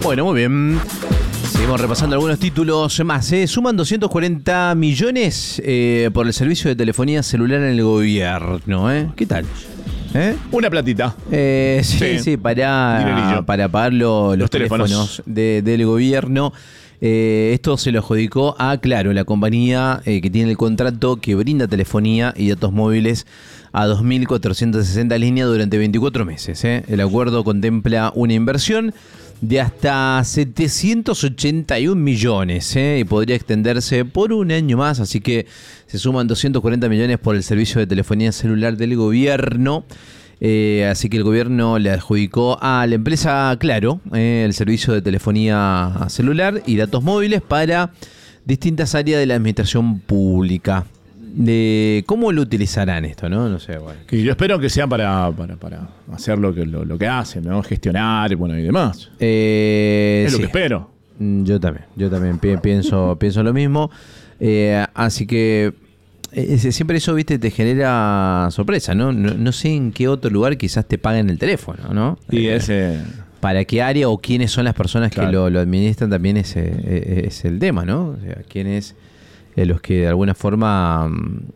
Bueno, muy bien. Seguimos repasando algunos títulos más. Suman 240 millones por el servicio de telefonía celular en el gobierno. ¿Qué tal? Una platita. Sí, para pagar los teléfonos del gobierno. Esto se lo adjudicó a Claro, la compañía que tiene el contrato que brinda telefonía y datos móviles a 2.460 líneas durante 24 meses. El acuerdo contempla una inversión de hasta 781 millones y podría extenderse por un año más, así que se suman 240 millones por el servicio de telefonía celular del gobierno. Así que el gobierno le adjudicó a la empresa Claro el servicio de telefonía celular y datos móviles para distintas áreas de la administración pública. ¿Cómo lo utilizarán esto, no? No sé, bueno. Y yo espero que sea para hacer lo que hacen, ¿no? Gestionar, y demás. Es lo que espero. Yo también pienso lo mismo. Así que siempre eso, viste, te genera sorpresa, ¿no? No sé en qué otro lugar quizás te paguen el teléfono, ¿no? Y para qué área o quiénes son las personas que lo administran también es el tema, ¿no? O sea, quiénes los que de alguna forma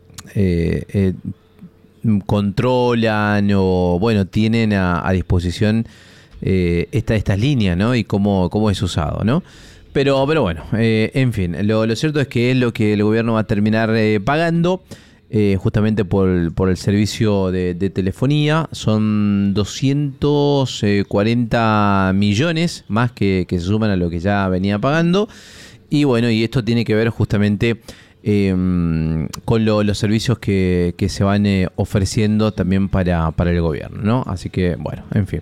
controlan o, bueno, tienen a disposición estas líneas, ¿no? Y cómo es usado, ¿no? Pero bueno, en fin, lo cierto es que es lo que el gobierno va a terminar pagando justamente por el servicio de telefonía. Son 240 millones más que se suman a lo que ya venía pagando. Y bueno, y esto tiene que ver justamente con los servicios que se van ofreciendo también para el gobierno, ¿no? Así que, bueno, en fin.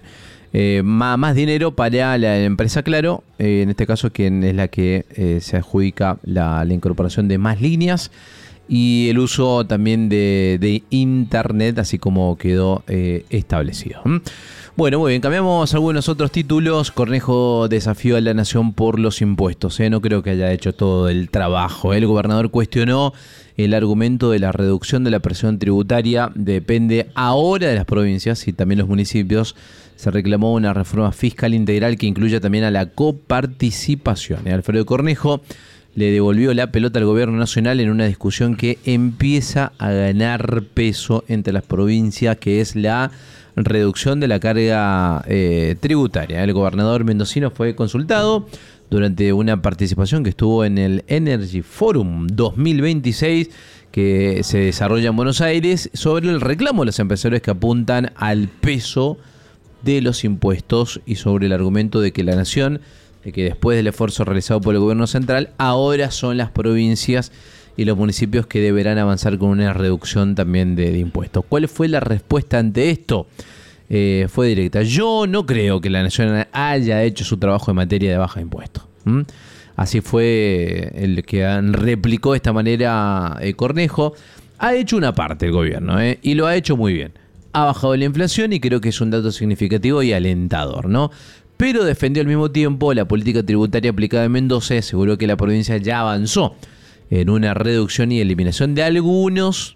Más dinero para la empresa Claro, en este caso, quien es la que se adjudica la incorporación de más líneas y el uso también de internet, así como quedó establecido. Bueno, muy bien, cambiamos algunos otros títulos. Cornejo desafió a la nación por los impuestos. No creo que haya hecho todo el trabajo. El gobernador cuestionó el argumento de la reducción de la presión tributaria. Depende ahora de las provincias y también los municipios. Se reclamó una reforma fiscal integral que incluya también a la coparticipación. Alfredo Cornejo le devolvió la pelota al gobierno nacional en una discusión que empieza a ganar peso entre las provincias, que es la reducción de la carga tributaria. El gobernador mendocino fue consultado durante una participación que estuvo en el Energy Forum 2026 que se desarrolla en Buenos Aires sobre el reclamo de los empresarios que apuntan al peso de los impuestos y sobre el argumento de que la nación, de que después del esfuerzo realizado por el gobierno central, ahora son las provincias y los municipios que deberán avanzar con una reducción también de impuestos. ¿Cuál fue la respuesta ante esto? Fue directa. Yo no creo que la nación haya hecho su trabajo en materia de baja de impuestos. Así fue el que replicó de esta manera Cornejo. Ha hecho una parte el gobierno, y lo ha hecho muy bien. Ha bajado la inflación y creo que es un dato significativo y alentador, ¿no? Pero defendió al mismo tiempo la política tributaria aplicada en Mendoza y aseguró que la provincia ya avanzó en una reducción y eliminación de algunos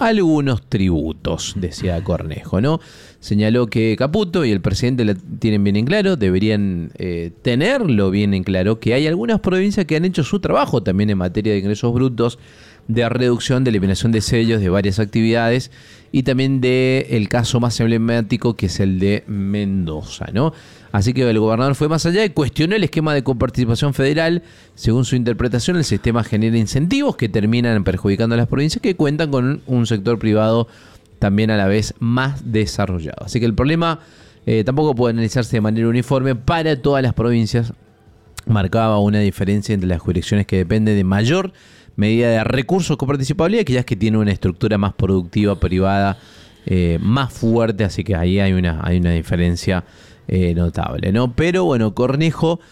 tributos, decía Cornejo, ¿no? Señaló que Caputo y el presidente la tienen bien en claro, deberían tenerlo bien en claro, que hay algunas provincias que han hecho su trabajo también en materia de ingresos brutos, de reducción, de eliminación de sellos de varias actividades y también del caso más emblemático que es el de Mendoza, ¿no? Así que el gobernador fue más allá y cuestionó el esquema de coparticipación federal. Según su interpretación, el sistema genera incentivos que terminan perjudicando a las provincias que cuentan con un sector privado también a la vez más desarrollado. Así que el problema tampoco puede analizarse de manera uniforme para todas las provincias. Marcaba una diferencia entre las jurisdicciones que dependen de mayor medida de recursos coparticipables y aquellas que tienen una estructura más productiva, privada, más fuerte. Así que ahí hay una diferencia notable, ¿no? Pero bueno, Cornejo,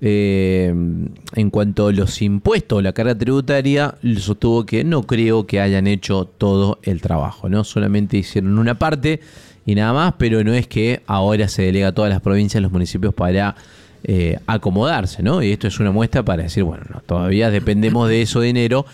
en cuanto a los impuestos, la carga tributaria, sostuvo que no creo que hayan hecho todo el trabajo, ¿no? Solamente hicieron una parte y nada más, pero no es que ahora se delega a todas las provincias, los municipios para acomodarse, ¿no? Y esto es una muestra para decir, bueno, no, todavía dependemos de eso de enero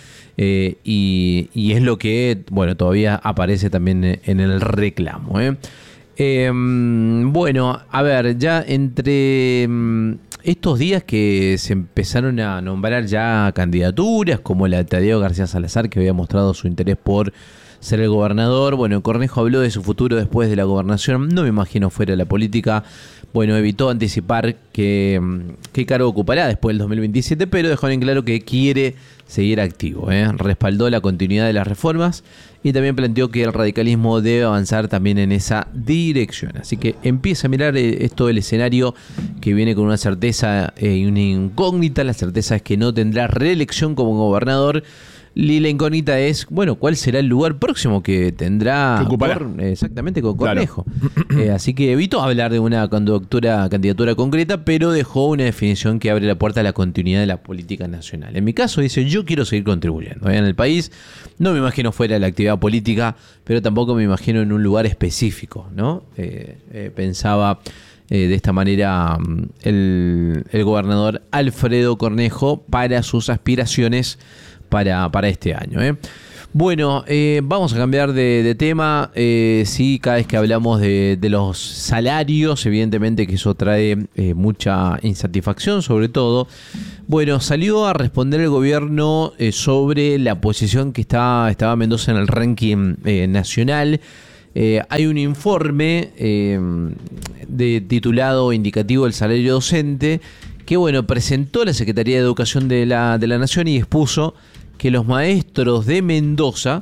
y es lo que, bueno, todavía aparece también en el reclamo, Bueno, a ver, ya entre estos días que se empezaron a nombrar ya candidaturas, como la de Tadeo García Salazar, que había mostrado su interés por ser el gobernador. Bueno, Cornejo habló de su futuro después de la gobernación. No me imagino fuera de la política. Bueno, evitó anticipar qué cargo ocupará después del 2027, pero dejó en claro que quiere seguir activo. Respaldó la continuidad de las reformas y también planteó que el radicalismo debe avanzar también en esa dirección. Así que empieza a mirar esto el escenario que viene con una certeza y una incógnita. La certeza es que no tendrá reelección como gobernador. Y la incógnita es, bueno, ¿cuál será el lugar próximo que tendrá exactamente con Cornejo? Claro. Así que evitó hablar de una candidatura concreta, pero dejó una definición que abre la puerta a la continuidad de la política nacional. En mi caso dice, yo quiero seguir contribuyendo en el país. No me imagino fuera de la actividad política, pero tampoco me imagino en un lugar específico, ¿no? Pensaba de esta manera el gobernador Alfredo Cornejo para sus aspiraciones para este año. Bueno, vamos a cambiar de tema. Sí, cada vez que hablamos de los salarios, evidentemente que eso trae mucha insatisfacción, sobre todo. Bueno, salió a responder el gobierno sobre la posición que estaba Mendoza en el ranking nacional. Hay un informe titulado Indicativo del Salario Docente que, bueno, presentó la Secretaría de Educación de la Nación y expuso que los maestros de Mendoza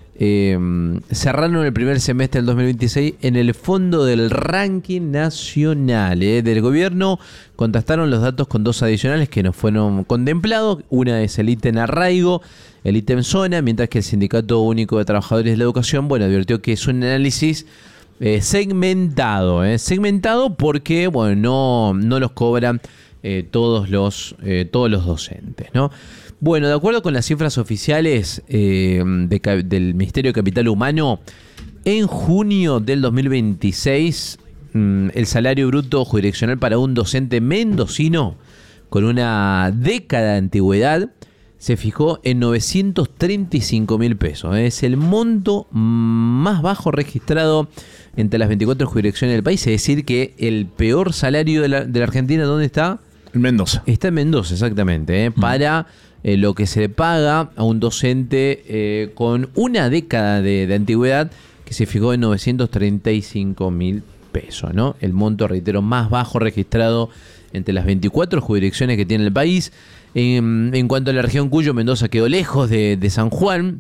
cerraron el primer semestre del 2026 en el fondo del ranking nacional del gobierno. Contrastaron los datos con dos adicionales que no fueron contemplados. Una es el ítem arraigo, el ítem zona, mientras que el Sindicato Único de Trabajadores de la Educación, bueno, advirtió que es un análisis segmentado porque, bueno, no los cobran todos los docentes, ¿no? Bueno, de acuerdo con las cifras oficiales del Ministerio de Capital Humano, en junio del 2026, el salario bruto jurisdiccional para un docente mendocino con una década de antigüedad se fijó en 935.000 pesos. Es el monto más bajo registrado entre las 24 jurisdicciones del país. Es decir, que el peor salario de la Argentina, ¿dónde está? En Mendoza. Está en Mendoza, exactamente. Para lo que se le paga a un docente con una década de antigüedad, que se fijó en 935.000 pesos, ¿no? El monto, reitero, más bajo registrado entre las 24 jurisdicciones que tiene el país. En cuanto a la región Cuyo, Mendoza quedó lejos de San Juan.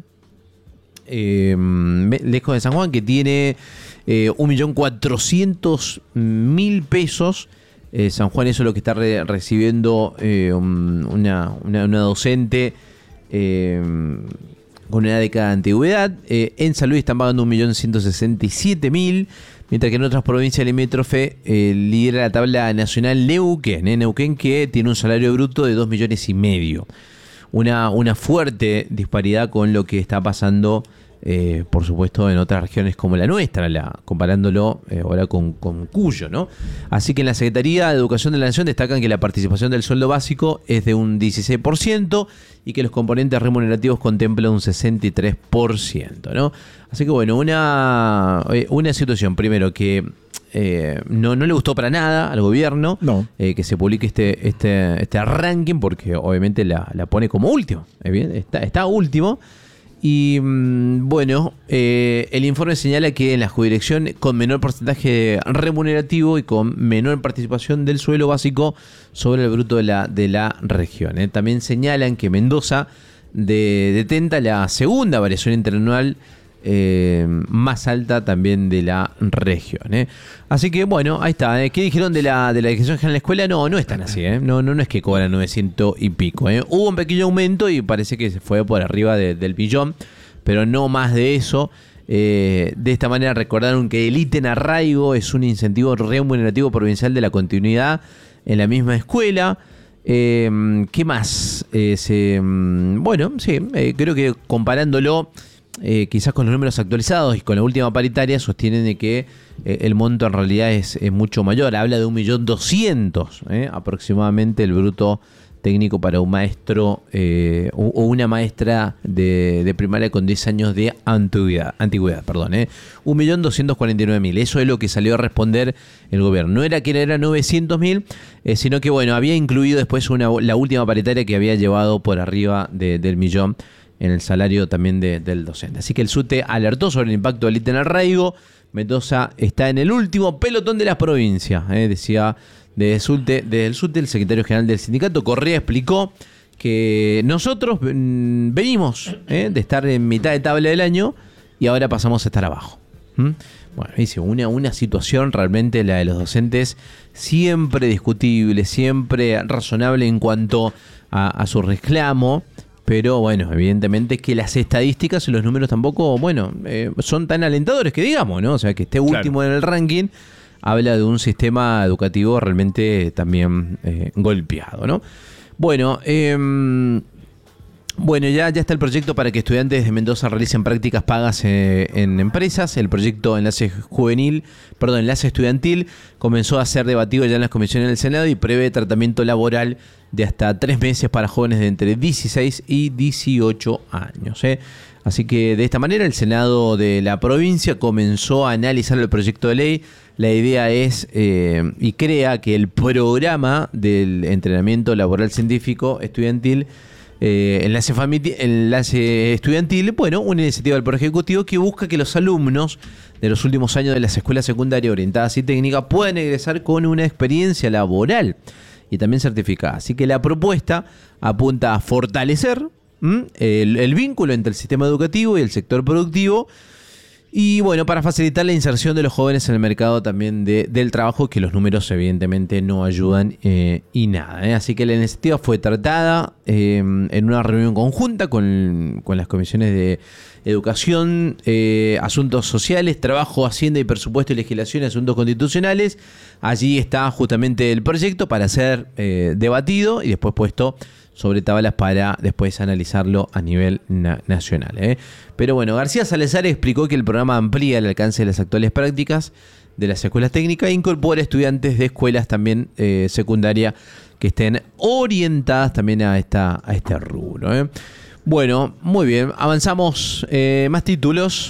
Lejos de San Juan, que tiene 1.400.000 pesos. San Juan, eso es lo que está recibiendo una docente con una década de antigüedad. En San Luis están pagando 1.167.000, mientras que en otras provincias limítrofe lidera la tabla nacional Neuquén, que tiene un salario bruto de 2,5 millones. Una fuerte disparidad con lo que está pasando, por supuesto, en otras regiones como la nuestra, comparándolo ahora con Cuyo, ¿no? Así que en la Secretaría de Educación de la Nación destacan que la participación del sueldo básico es de un 16% y que los componentes remunerativos contemplan un 63%, ¿no? Así que, bueno, una situación, primero, que no le gustó para nada al gobierno. No. Que se publique este ranking, porque obviamente la pone como último. Está último. Y bueno, el informe señala que en la jurisdicción con menor porcentaje remunerativo y con menor participación del suelo básico sobre el bruto de la región. También señalan que Mendoza detenta la segunda variación interanual más alta también de la región. Así que, bueno, ahí está. ¿Qué dijeron de la Dirección General de la Escuela? No es tan así. No es que cobran 900 y pico. Hubo un pequeño aumento y parece que se fue por arriba del billón, pero no más de eso. De esta manera recordaron que el ítem arraigo es un incentivo remunerativo provincial de la continuidad en la misma escuela. ¿Qué más? Bueno, sí, creo que comparándolo quizás con los números actualizados y con la última paritaria, sostienen de que el monto en realidad es mucho mayor. Habla de 1.200.000 aproximadamente el bruto técnico para un maestro o una maestra de primaria con 10 años de antigüedad. 1.249.000. Eso es lo que salió a responder el gobierno. No era que era 900.000, sino que bueno, había incluido después la última paritaria que había llevado por arriba del millón en el salario también del docente. Así que el SUTE alertó sobre el impacto del ítem en arraigo. Mendoza está en el último pelotón de las provincias, decía desde el SUTE, el secretario general del sindicato. Correa explicó que nosotros venimos de estar en mitad de tabla del año y ahora pasamos a estar abajo. Bueno, dice, una situación realmente, la de los docentes, siempre discutible, siempre razonable en cuanto a su reclamo. Pero bueno, evidentemente que las estadísticas y los números tampoco, son tan alentadores que digamos, ¿no? O sea, que esté último en el ranking habla de un sistema educativo realmente también golpeado, ¿no? Bueno, ya está el proyecto para que estudiantes de Mendoza realicen prácticas pagas en empresas. El proyecto Enlace Estudiantil comenzó a ser debatido ya en las comisiones del Senado y prevé tratamiento laboral de hasta 3 meses para jóvenes de entre 16 y 18 años. Así que de esta manera el Senado de la provincia comenzó a analizar el proyecto de ley. La idea es y crea que el programa del entrenamiento laboral científico estudiantil, enlace estudiantil, una iniciativa del Poder Ejecutivo que busca que los alumnos de los últimos años de las escuelas secundarias orientadas y técnicas puedan egresar con una experiencia laboral y también certificada. Así que la propuesta apunta a fortalecer el vínculo entre el sistema educativo y el sector productivo y para facilitar la inserción de los jóvenes en el mercado también del trabajo, que los números evidentemente no ayudan y nada. Así que la iniciativa fue tratada en una reunión conjunta con las comisiones de Educación, Asuntos Sociales, Trabajo, Hacienda y Presupuesto y Legislación y Asuntos Constitucionales. Allí está justamente el proyecto para ser debatido y después puesto sobre tablas para después analizarlo a nivel nacional. Pero García Salazar explicó que el programa amplía el alcance de las actuales prácticas de las escuelas técnicas e incorpora estudiantes de escuelas también secundaria que estén orientadas también a este rubro. Bueno, muy bien, avanzamos. Más títulos.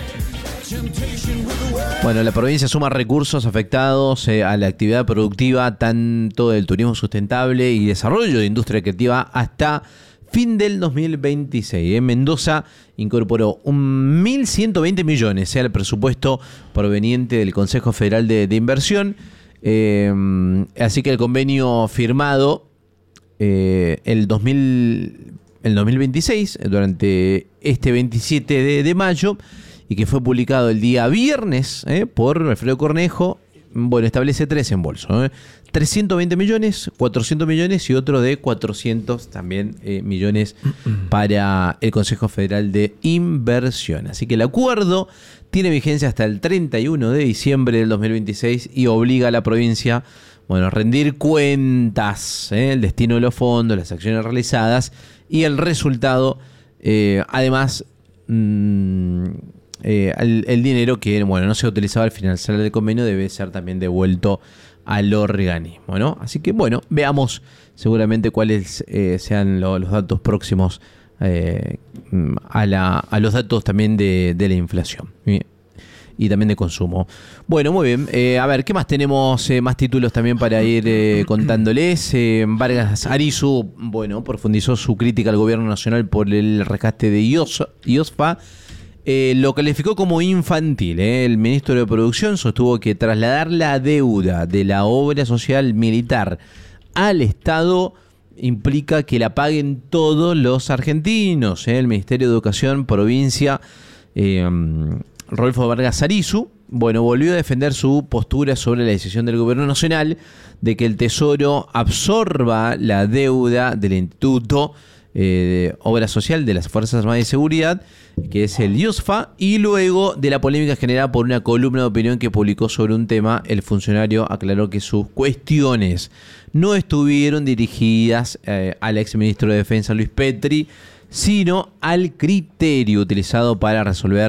La provincia suma recursos afectados a la actividad productiva, tanto del turismo sustentable y desarrollo de industria creativa hasta fin del 2026. Mendoza incorporó 1.120 millones al presupuesto proveniente del Consejo Federal de Inversión. Así que el convenio firmado el 2026, durante este 27 de mayo, y que fue publicado el día viernes por Alfredo Cornejo, establece 3 embolsos. 320 millones, 400 millones y otro de 400 también millones para el Consejo Federal de Inversión. Así que el acuerdo tiene vigencia hasta el 31 de diciembre del 2026 y obliga a la provincia a rendir cuentas, el destino de los fondos, las acciones realizadas y el resultado, además el dinero que no se ha utilizado al finalizar el convenio debe ser también devuelto al organismo, ¿no? Así que veamos seguramente cuáles sean los datos próximos a los datos también de la inflación y también de consumo. Muy bien. A ver, ¿qué más tenemos? Más títulos también para ir contándoles. Vargas Arisu, profundizó su crítica al gobierno nacional por el rescate de IOSFA. Lo calificó como infantil. El ministro de Producción sostuvo que trasladar la deuda de la obra social militar al Estado implica que la paguen todos los argentinos. El Ministerio de Educación, provincia, Rodolfo Vargas Arisu, volvió a defender su postura sobre la decisión del gobierno nacional de que el Tesoro absorba la deuda del Instituto de Obra Social de las Fuerzas Armadas y Seguridad, que es el IOSFA, y luego de la polémica generada por una columna de opinión que publicó sobre un tema, el funcionario aclaró que sus cuestiones no estuvieron dirigidas al exministro de Defensa Luis Petri, sino al criterio utilizado para resolver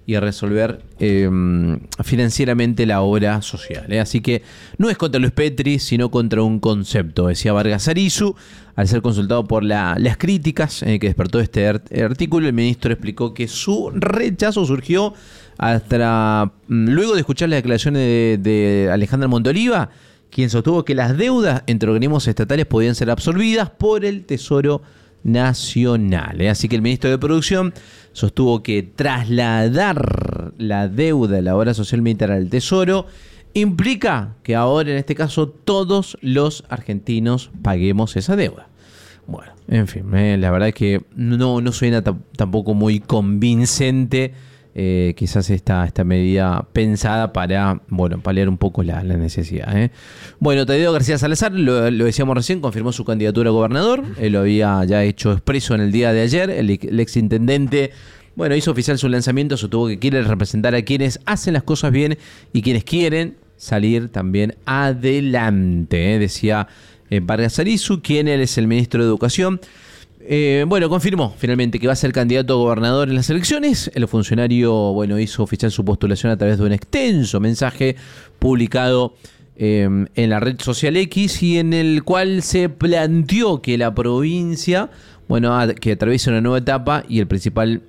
y resolver financieramente la obra social. Así que no es contra Luis Petri, sino contra un concepto, decía Vargas Arizu. Al ser consultado por las críticas que despertó este artículo, el ministro explicó que su rechazo surgió hasta luego de escuchar las declaraciones de Alejandra Montoliva, quien sostuvo que las deudas entre organismos estatales podían ser absorbidas por el Tesoro Nacional. Así que el ministro de Producción sostuvo que trasladar la deuda de la obra social militar al Tesoro implica que ahora, en este caso, todos los argentinos paguemos esa deuda. Bueno, en fin, la verdad es que no suena tampoco muy convincente quizás esta medida pensada para, paliar un poco la necesidad. Bueno, Tadeo García Salazar, lo decíamos recién, confirmó su candidatura a gobernador. Él lo había ya hecho expreso en el día de ayer. El exintendente, hizo oficial su lanzamiento, sostuvo que quiere representar a quienes hacen las cosas bien y quienes quieren salir también adelante, decía Vargas Arizu, quien es el ministro de Educación. Confirmó finalmente que va a ser candidato a gobernador en las elecciones. El funcionario, hizo oficial su postulación a través de un extenso mensaje publicado en la red social X, y en el cual se planteó que la provincia, que atraviesa una nueva etapa, y el principal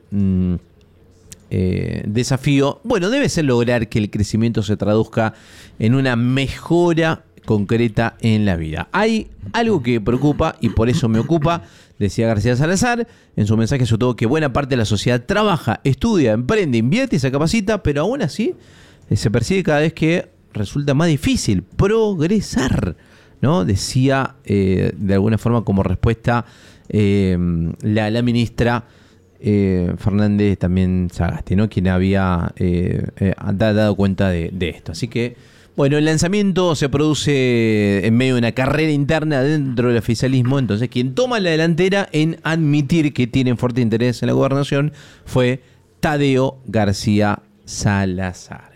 desafío, debe ser lograr que el crecimiento se traduzca en una mejora concreta en la vida. Hay algo que preocupa y por eso me ocupa, decía García Salazar. En su mensaje sostuvo que buena parte de la sociedad trabaja, estudia, emprende, invierte y se capacita, pero aún así se percibe cada vez que resulta más difícil progresar, ¿no? Decía de alguna forma como respuesta la ministra Fernández también Sagasti, ¿no? Quien había dado cuenta de esto. Así que el lanzamiento se produce en medio de una carrera interna dentro del oficialismo. Entonces, quien toma la delantera en admitir que tienen fuerte interés en la gobernación fue Tadeo García Salazar.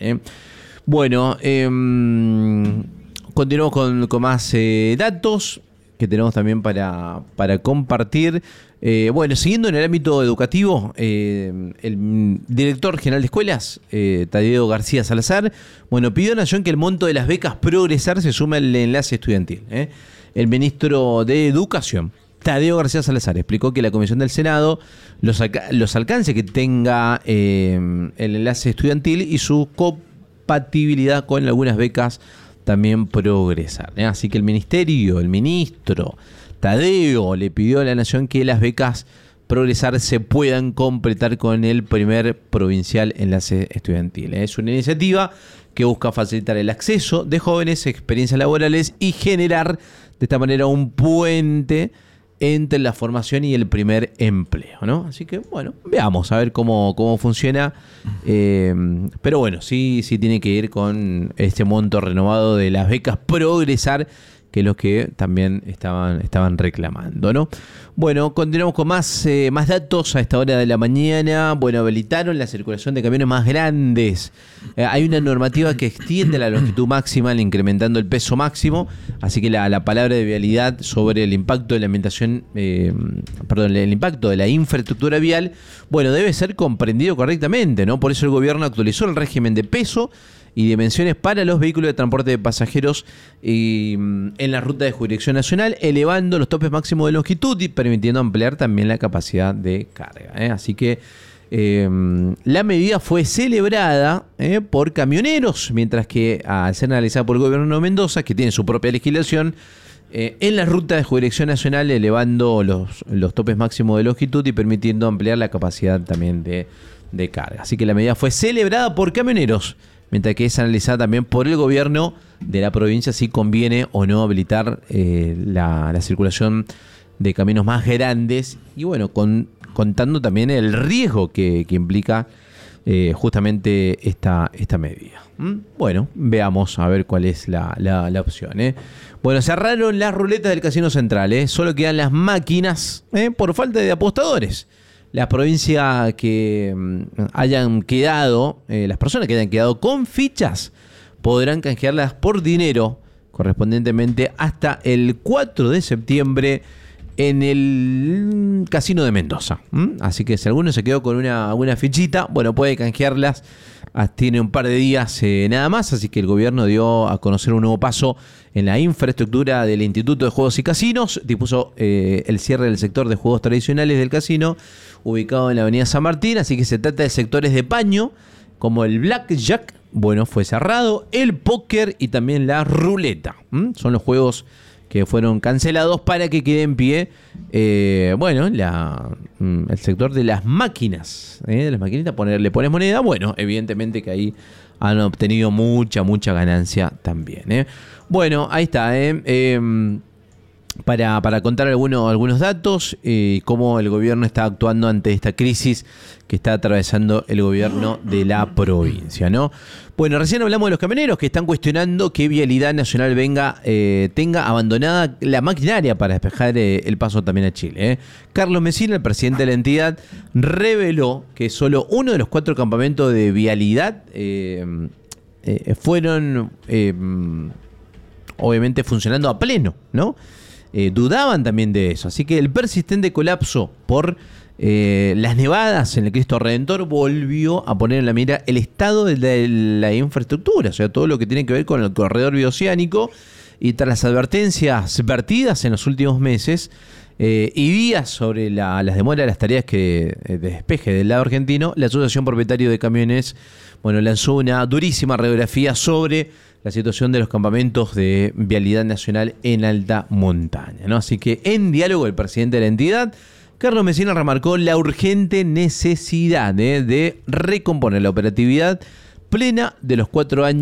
Continuamos con más datos que tenemos también para compartir. Siguiendo en el ámbito educativo, el director general de escuelas, Tadeo García Salazar, pidió a Nación que el monto de las becas Progresar se sume al enlace estudiantil. El ministro de Educación, Tadeo García Salazar, explicó que la Comisión del Senado los alcances que tenga el enlace estudiantil y su compatibilidad con algunas becas también Progresar. Así que el ministro Tadeo le pidió a la Nación que las becas Progresar se puedan completar con el primer provincial enlace estudiantil. Es una iniciativa que busca facilitar el acceso de jóvenes a experiencias laborales y generar de esta manera un puente entre la formación y el primer empleo, ¿no? Así que, veamos a ver cómo funciona. Pero sí tiene que ir con este monto renovado de las becas Progresar, que es lo que también estaban reclamando, ¿no? Continuamos con más datos a esta hora de la mañana. Habilitaron la circulación de camiones más grandes. Hay una normativa que extiende la longitud máxima, incrementando el peso máximo. Así que la palabra de vialidad sobre el impacto de la ambientación, el impacto de la infraestructura vial, debe ser comprendido correctamente, ¿no? Por eso el gobierno actualizó el régimen de peso y dimensiones para los vehículos de transporte de pasajeros en la ruta de jurisdicción nacional, elevando los topes máximos de longitud y permitiendo ampliar también la capacidad de carga. Así que la medida fue celebrada por camioneros, mientras que al ser analizada por el gobierno de Mendoza, que tiene su propia legislación, en la ruta de jurisdicción nacional, elevando los topes máximos de longitud y permitiendo ampliar la capacidad también de carga. Así que la medida fue celebrada por camioneros, mientras que es analizada también por el gobierno de la provincia si conviene o no habilitar la circulación de caminos más grandes y contando también el riesgo que implica justamente esta medida. Veamos a ver cuál es la opción. Cerraron las ruletas del Casino Central, solo quedan las máquinas por falta de apostadores. Las provincias que hayan quedado, las personas que hayan quedado con fichas, podrán canjearlas por dinero correspondientemente hasta el 4 de septiembre en el Casino de Mendoza. Así que si alguno se quedó con alguna fichita, bueno, puede canjearlas. Tiene un par de días nada más, así que el gobierno dio a conocer un nuevo paso en la infraestructura del Instituto de Juegos y Casinos. Dispuso el cierre del sector de juegos tradicionales del casino, ubicado en la avenida San Martín. Así que se trata de sectores de paño, como el blackjack, bueno, fue cerrado, el póker y también la ruleta. Son los juegos que fueron cancelados para que quede en pie, el sector de las máquinas, de las maquinitas, le pones moneda, bueno, evidentemente que ahí han obtenido mucha ganancia también. Bueno, ahí está, para contar algunos datos, cómo el gobierno está actuando ante esta crisis que está atravesando el gobierno de la provincia, ¿no? Bueno, recién hablamos de los camioneros que están cuestionando que Vialidad Nacional tenga abandonada la maquinaria para despejar el paso también a Chile. Carlos Messina, el presidente de la entidad, reveló que solo uno de los 4 campamentos de Vialidad fueron obviamente funcionando a pleno, ¿no? Dudaban también de eso. Así que el persistente colapso por las nevadas en el Cristo Redentor volvió a poner en la mira el estado de la infraestructura, o sea, todo lo que tiene que ver con el corredor bioceánico. Y tras las advertencias vertidas en los últimos meses y días sobre las demoras de las tareas de despeje del lado argentino, la Asociación Propietaria de Camiones, bueno, lanzó una durísima radiografía sobre la situación de los campamentos de Vialidad Nacional en alta montaña, ¿no? Así que en diálogo el presidente de la entidad, Carlos Messina, remarcó la urgente necesidad de recomponer la operatividad plena de los 4 años